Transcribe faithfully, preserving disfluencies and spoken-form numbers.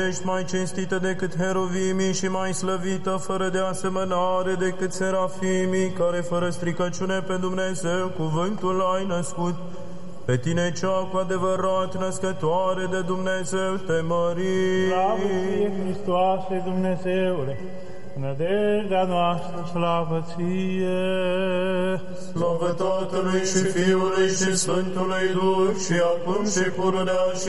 Ești mai cinstită decât heruvimii și mai slăvită, fără de asemănare decât serafimii, care fără stricăciune pe Dumnezeu cuvântul ai născut. Pe tine cea cu adevărat născătoare de Dumnezeu te mărim. Slavă ție, Hristoase Dumnezeule, nădejdea noastră, slavă ție. Slavă Tatălui și Fiului și Sfântului Duh, și acum și pururea și